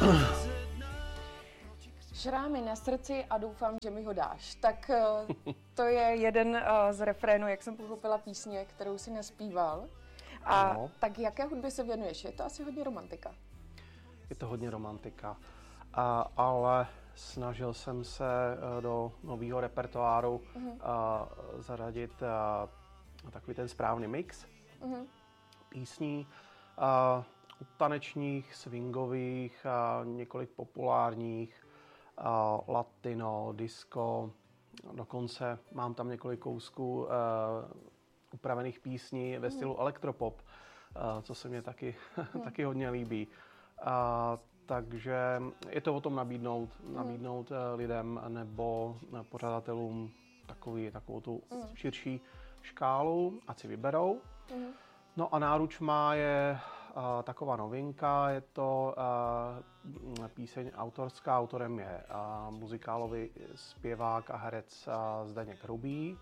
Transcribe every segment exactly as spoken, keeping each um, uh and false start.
Šrámy na srdci a doufám, že mi ho dáš. Tak to je jeden z refrénů, jak jsem pochopila písně, kterou si naspíval. A no. Tak jaké hudbě se věnuješ? Je to asi hodně romantika. Je to hodně romantika, a, ale snažil jsem se do nového repertoáru uh-huh. a, zaradit a, takový ten správný mix uh-huh. písní. A, tanečních, swingových, a několik populárních, a, latino, disco, dokonce mám tam několik kousků a, upravených písní ve stylu uh-huh. elektropop, a, co se mě taky, uh-huh. taky hodně líbí. A, takže je to o tom nabídnout, uh-huh. nabídnout lidem nebo pořadatelům takový, takovou tu uh-huh. širší škálu, ať si vyberou. Uh-huh. No a náručma je uh, taková novinka, je to uh, píseň autorská, autorem je uh, muzikálový zpěvák a herec uh, Zdeněk Hrubý.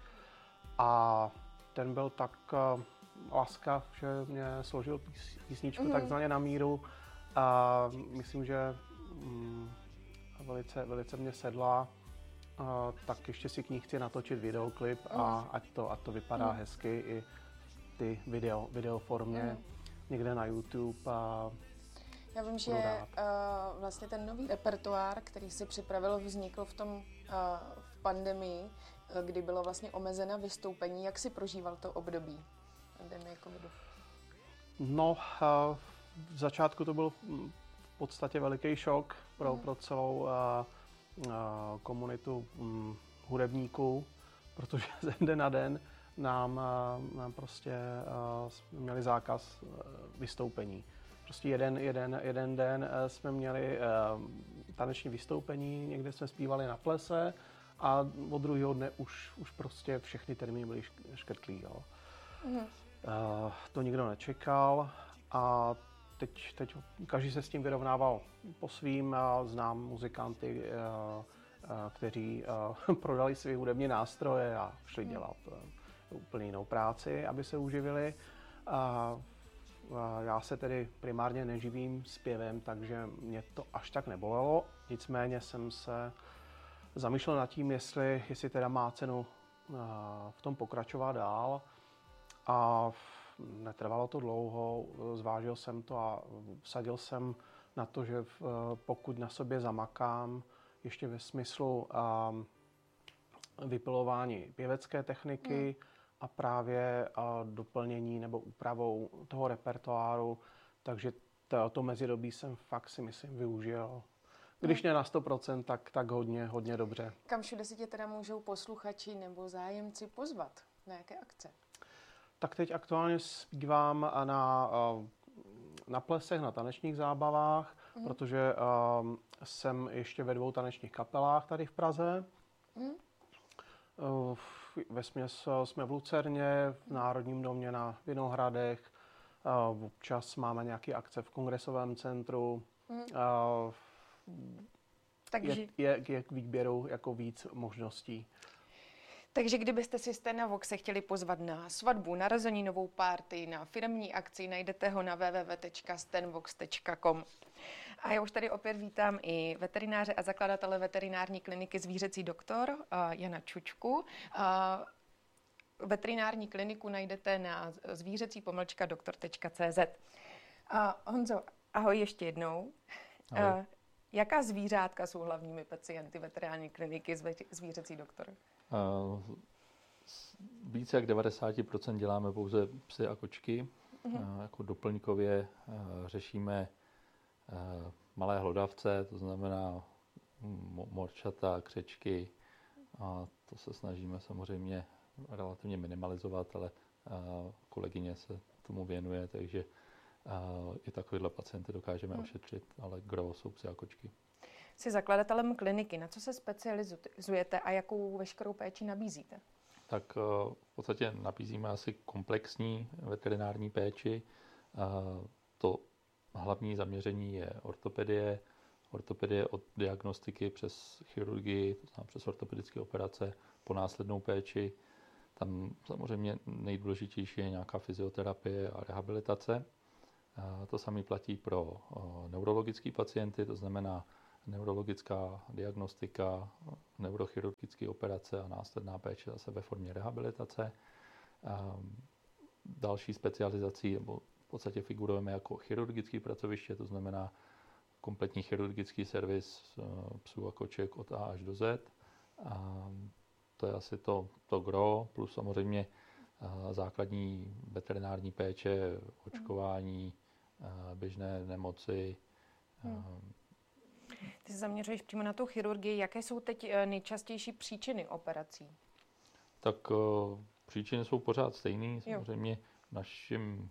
A ten byl tak uh, laskav, že mě složil pís, písničku mm-hmm. takzvaně na míru. A myslím, že um, velice, velice mě sedla. Uh, tak ještě si k ní chci natočit videoklip mm. a ať to, ať to vypadá mm. hezky i ty video, video formě mm. někde na YouTube. A já vím, že uh, vlastně ten nový repertoár, který si připravil, vznikl v tom uh, v pandemii, uh, kdy bylo vlastně omezena vystoupení. Jak si prožíval to období pandemie covidu? No, uh, v začátku to byl v podstatě veliký šok pro, mm. pro celou uh, uh, komunitu um, hudebníků, protože ze dne na den nám, uh, nám prostě uh, měli zákaz uh, vystoupení. Prostě jeden, jeden, jeden den uh, jsme měli uh, taneční vystoupení, někde jsme zpívali na plese a od druhého dne už, už prostě všechny termíny byly škrtlí. Jo. Mm. Uh, to nikdo nečekal a Teď, teď každý se s tím vyrovnával po svým. Znám muzikanty, kteří prodali své hudební nástroje a šli dělat úplně jinou práci, aby se uživili. Já se tedy primárně neživím zpěvem, takže mě to až tak nebolelo. Nicméně jsem se zamýšlel nad tím, jestli, jestli teda má cenu v tom pokračovat dál. A netrvalo to dlouho, zvážil jsem to a vsadil jsem na to, že pokud na sobě zamakám ještě ve smyslu vypilování pěvecké techniky hmm. a právě doplnění nebo úpravou toho repertoáru, takže to, to mezidobí jsem fakt si myslím využil. Když ne na sto procent, tak, tak hodně, hodně dobře. Kam všude si tě teda můžou posluchači nebo zájemci pozvat? Na jaké akce? Tak teď aktuálně zpívám na, na plesech, na tanečních zábavách, mm. protože um, jsem ještě ve dvou tanečních kapelách tady v Praze. Mm. Uh, vesměs jsme v Lucerně, v Národním domě na Vinohradech, uh, občas máme nějaké akce v Kongresovém centru. Mm. Uh, Takže... je, je, je k výběru jako víc možností. Takže kdybyste si Stena Voxe chtěli pozvat na svatbu, narozeninovou party, na firemní akci, najdete ho na w w w tečka stenvox tečka com. A já už tady opět vítám i veterináře a zakladatele veterinární kliniky Zvířecí doktor uh, Jana Čučku. Uh, veterinární kliniku najdete na zvířecí pomlčka doktor tečka cé zet. Uh, Honzo, ahoj ještě jednou. Ahoj. Uh, jaká zvířátka jsou hlavními pacienty veterinární kliniky Zvířecí doktor? Uh, více jak devadesát procent děláme pouze psy a kočky. Uh-huh. Uh, jako doplňkově uh, řešíme uh, malé hlodavce, to znamená mo- morčata, křečky. A to se snažíme samozřejmě relativně minimalizovat, ale uh, kolegyně se tomu věnuje, takže uh, i takovýhle pacienty dokážeme uh-huh. ošetřit, ale gros jsou psy a kočky. Jsi zakladatelem kliniky. Na co se specializujete a jakou veškerou péči nabízíte? Tak v podstatě nabízíme asi komplexní veterinární péči. To hlavní zaměření je ortopedie. Ortopedie od diagnostiky přes chirurgii, to znamená přes ortopedické operace, po následnou péči. Tam samozřejmě nejdůležitější je nějaká fyzioterapie a rehabilitace. To samé platí pro neurologické pacienty, to znamená neurologická diagnostika, neurochirurgické operace a následná péče zase ve formě rehabilitace. Další specializací, nebo v podstatě figurujeme jako chirurgické pracoviště, to znamená kompletní chirurgický servis psů a koček od A až do Z. A to je asi to, to gro, plus samozřejmě základní veterinární péče, očkování, běžné nemoci. Hmm. Ty se zaměřuješ přímo na tu chirurgii. Jaké jsou teď nejčastější příčiny operací? Tak uh, příčiny jsou pořád stejné. Samozřejmě naším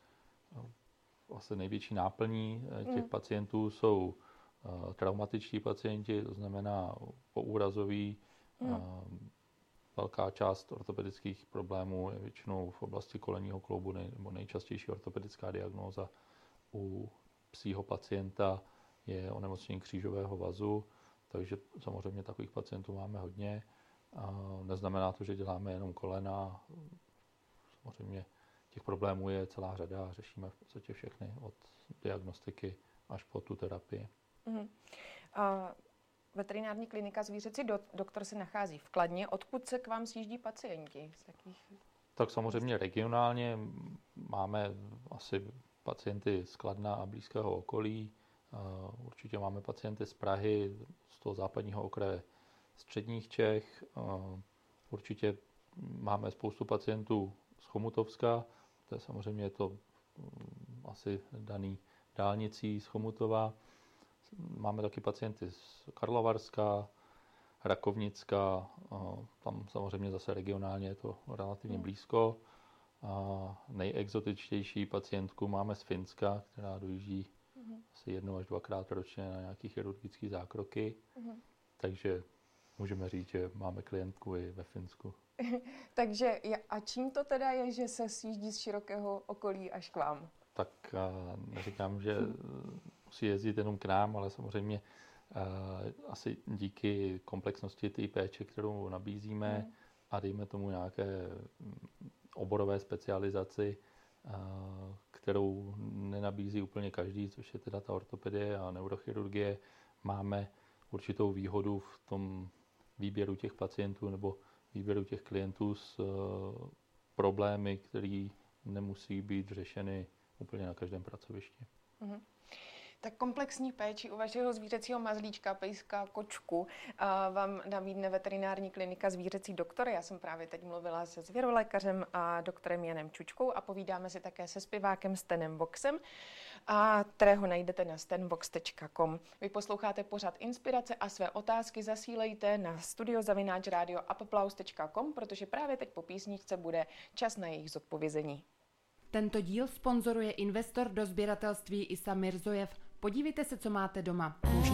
uh, asi největší náplní těch hmm. pacientů jsou uh, traumatičtí pacienti, to znamená poúrazoví. Hmm. Uh, velká část ortopedických problémů je většinou v oblasti kolenního kloubu, nej, nebo nejčastější ortopedická diagnóza u psího pacienta je onemocnění křížového vazu, takže samozřejmě takových pacientů máme hodně. A neznamená to, že děláme jenom kolena. Samozřejmě těch problémů je celá řada a řešíme v podstatě všechny, od diagnostiky až po tu terapii. Mm. A veterinární klinika Zvířecí doktor se nachází v Kladně. Odkud se k vám sjíždí pacienti? Z jakých... Tak samozřejmě regionálně máme asi pacienty z Kladna a blízkého okolí. Určitě máme pacienty z Prahy, z toho západního okraje středních Čech. Určitě máme spoustu pacientů z Chomutovska, to je samozřejmě to asi daný dálnicí z Chomutova. Máme taky pacienty z Karlovarska, Rakovnicka, tam samozřejmě zase regionálně je to relativně blízko. A nejexotičtější pacientku máme z Finska, která dojíždí mm-hmm. asi jednou až dvakrát ročně na nějaké chirurgické zákroky. Mm-hmm. Takže můžeme říct, že máme klientku i ve Finsku. Takže a čím to teda je, že se sjíždí z širokého okolí až k vám? Tak neříkám, že musí jezdit jenom k nám, ale samozřejmě asi díky komplexnosti té péče, kterou nabízíme mm. a dejme tomu nějaké oborové specializaci, kterou nenabízí úplně každý, což je teda ta ortopedie a neurochirurgie, máme určitou výhodu v tom výběru těch pacientů nebo výběru těch klientů s problémy, které nemusí být řešeny úplně na každém pracovišti. Mm-hmm. Tak komplexní péči u vašeho zvířecího mazlíčka, pejska, kočku vám nabídne veterinární klinika Zvířecí doktor. Já jsem právě teď mluvila se zvěrolékařem a doktorem Janem Čučkou a povídáme si také se zpěvákem Stanem Voxem, a kterého najdete na stenvox tečka com. Vy posloucháte pořad Inspirace a své otázky zasílejte na studio zavináč radio applaus tečka com, protože právě teď po písničce bude čas na jejich zodpovězení. Tento díl sponzoruje investor do sběratelství Isa Mirzojev. Podívejte se, co máte doma.